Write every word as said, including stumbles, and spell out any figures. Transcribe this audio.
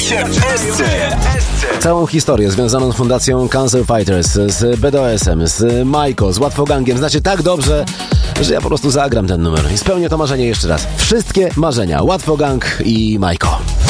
się w Esce. Całą historię związaną z fundacją Cancer Fighters, z B D O S-em, z Majko, z Łatwogangiem znacie tak dobrze, że ja po prostu zagram ten numer i spełnię to marzenie jeszcze raz. Wszystkie marzenia. Łatwogang i Majko.